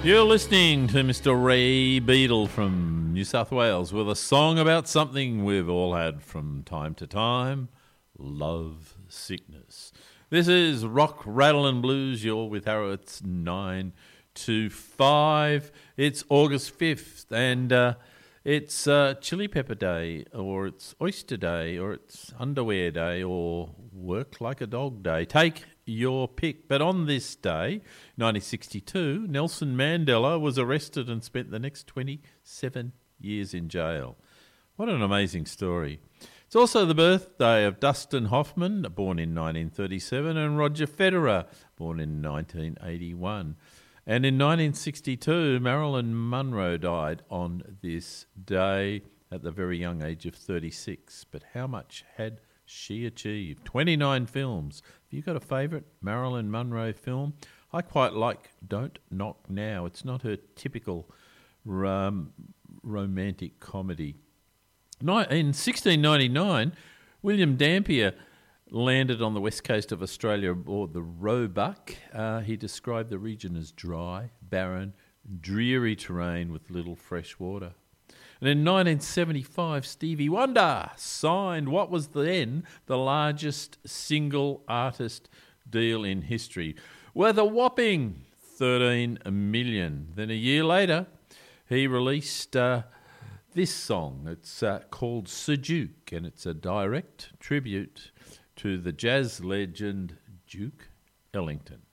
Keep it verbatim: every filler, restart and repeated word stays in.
You're listening to Mister Ray Beadle from New South Wales with a song about something we've all had from time to time, love sickness. This is Rock, Rattle and Blues. You're with Harrow. It's nine to five. It's August fifth and uh, it's uh, Chili Pepper Day, or it's Oyster Day, or it's Underwear Day, or Work Like a Dog Day. Take your pick. But on this day, nineteen sixty-two, Nelson Mandela was arrested and spent the next twenty-seven years in jail. What an amazing story. It's also the birthday of Dustin Hoffman, born in nineteen thirty-seven, and Roger Federer, born in nineteen eighty-one. And in nineteen sixty-two, Marilyn Monroe died on this day at the very young age of thirty-six. But how much had she achieved? twenty-nine films. Have you got a favourite Marilyn Monroe film? I quite like Don't Knock Now. It's not her typical um, romantic comedy. In sixteen ninety-nine, William Dampier landed on the west coast of Australia aboard the Roebuck. Uh, he described the region as dry, barren, dreary terrain with little fresh water. And in nineteen seventy-five, Stevie Wonder signed what was then the largest single artist deal in history, with a whopping thirteen million. Then a year later, he released uh, this song. It's uh, called Sir-Duke, and it's a direct tribute to the jazz legend Duke Ellington.